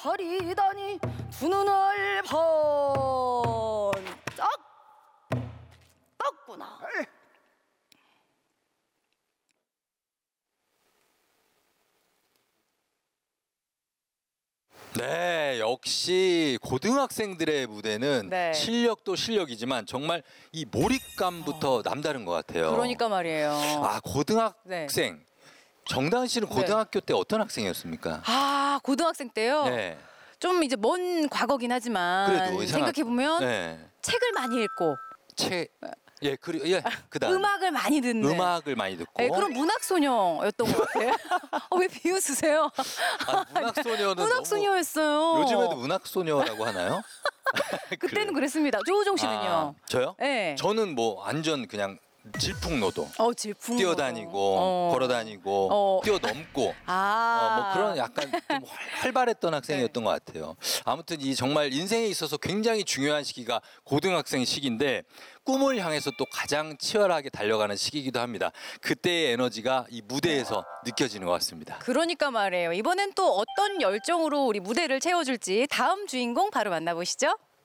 가리다니 두 눈을 번쩍 떴구나. 네, 역시 고등학생들의 무대는 네. 실력도 실력이지만 정말 이 몰입감부터 남다른 것 같아요. 그러니까 말이에요. 아, 고등학생. 정다은 씨는 고등학교 때 어떤 학생이었습니까? 아, 고등학생 때요? 네. 좀 이제 먼 과거긴 하지만 그래도 생각해보면 네. 책을 많이 읽고 그다음 음악을 많이 듣는 음악을 많이 듣고 네, 그런 문학소녀였던 것 같아요. 왜 비웃으세요? 아, 문학소녀는 문학소녀였어요. 요즘에도 문학소녀라고 하나요? 그때는 그랬습니다. 조우종 씨는요? 아, 저요? 네. 저는 뭐 완전 그냥 질풍노도. 질풍 뛰어다니고 걸어다니고 뛰어넘고 뭐 그런 약간 좀 활발했던 학생이었던 것 같아요. 아무튼 이 정말 인생에 있어서 굉장히 중요한 시기가 고등학생 시기인데 꿈을 향해서 또 가장 치열하게 달려가는 시기이기도 합니다. 그때의 에너지가 이 무대에서 느껴지는 것 같습니다. 그러니까 말이에요. 이번엔 또 어떤 열정으로 우리 무대를 채워줄지 다음 주인공 바로 만나보시죠.